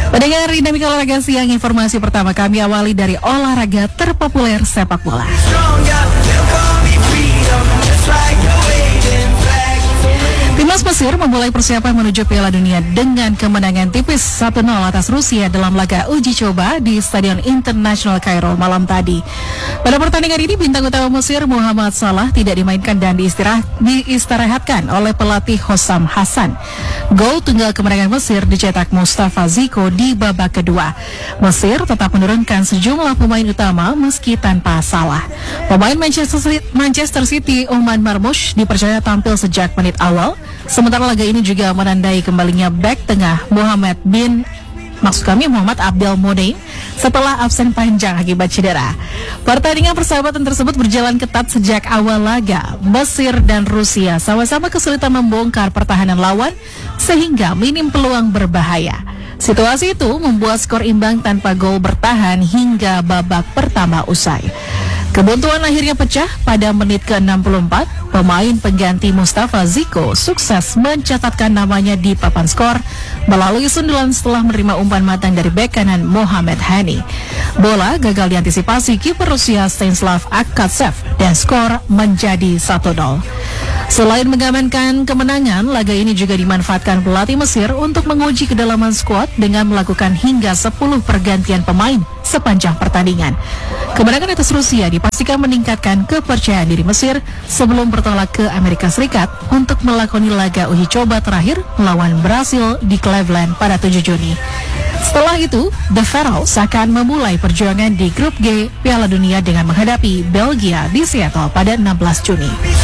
Pendengar Dinamika Olahraga Siang, informasi pertama kami awali dari olahraga terpopuler sepak bola. Timnas Mesir memulai persiapan menuju Piala Dunia dengan kemenangan tipis 1-0 atas Rusia dalam laga uji coba di Stadion Internasional Kairo malam tadi. Pada pertandingan ini, bintang utama Mesir Muhammad Salah tidak dimainkan dan diistirahatkan oleh pelatih Hossam Hassan. Gol tunggal kemenangan Mesir dicetak Mustafa Ziko di babak kedua. Mesir tetap menurunkan sejumlah pemain utama meski tanpa Salah. Pemain Manchester City Oman Marmoush dipercaya tampil sejak menit awal. Sementara laga ini juga menandai kembalinya bek tengah Muhammad Abdel Moneim setelah absen panjang akibat cedera. Pertandingan persahabatan tersebut berjalan ketat sejak awal laga. Mesir dan Rusia sama-sama kesulitan membongkar pertahanan lawan sehingga minim peluang berbahaya. Situasi itu membuat skor imbang tanpa gol bertahan hingga babak pertama usai. Kebuntuan akhirnya pecah pada menit ke-64. Pemain pengganti Mustafa Ziko sukses mencatatkan namanya di papan skor melalui sundulan setelah menerima umpan matang dari bek kanan Mohamed Hani. Bola gagal diantisipasi kiper Rusia Stanislav Akatsev dan skor menjadi 1-0. Selain mengamankan kemenangan, laga ini juga dimanfaatkan pelatih Mesir untuk menguji kedalaman skuad dengan melakukan hingga 10 pergantian pemain sepanjang pertandingan. Kemenangan atas Rusia dipastikan meningkatkan kepercayaan diri Mesir sebelum bertolak ke Amerika Serikat untuk melakoni laga uji coba terakhir melawan Brasil di Cleveland pada 7 Juni. Setelah itu, The Pharaohs akan memulai perjuangan di grup G Piala Dunia dengan menghadapi Belgia di Seattle pada 16 Juni.